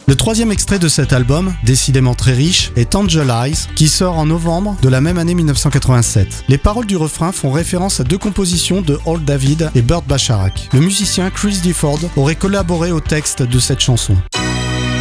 Le troisième extrait de cet album, décidément très riche, est Angel Eyes, qui sort en novembre de la même année 1987. Les paroles du refrain font référence à deux compositions de Old David et Burt Bacharach. Le musicien Chris Difford aurait collaboré au texte de cette chanson.